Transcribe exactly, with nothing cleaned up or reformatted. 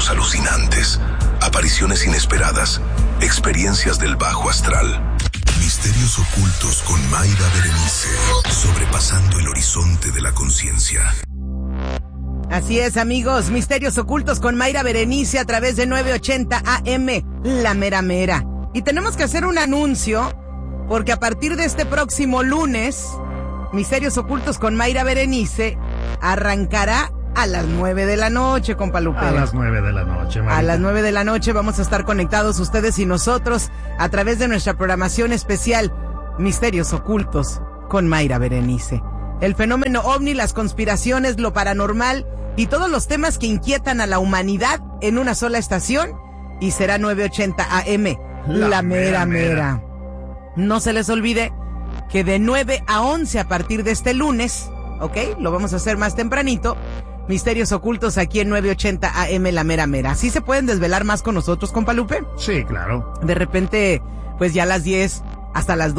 sueños alucinantes, apariciones inesperadas, experiencias del bajo astral. Misterios ocultos con Mayra Berenice, sobrepasando el horizonte de la conciencia. Así es, amigos, Misterios Ocultos con Mayra Berenice a través de nueve ochenta A M, La Mera Mera. Y tenemos que hacer un anuncio, porque a partir de este próximo lunes, Misterios Ocultos con Mayra Berenice arrancará a las nueve de la noche, compa Lupe. A las nueve de la noche, Marita. A las nueve de la noche vamos a estar conectados ustedes y nosotros a través de nuestra programación especial Misterios Ocultos con Mayra Berenice. El fenómeno ovni, las conspiraciones, lo paranormal y todos los temas que inquietan a la humanidad en una sola estación, y será nueve ochenta A M, La, la mera, mera Mera. No se les olvide que de nueve a once a partir de este lunes, ¿ok? Lo vamos a hacer más tempranito. Misterios Ocultos aquí en nueve ochenta A M, La Mera Mera. ¿Sí se pueden desvelar más con nosotros, compa Lupe? Sí, claro. De repente, pues ya a las diez, hasta las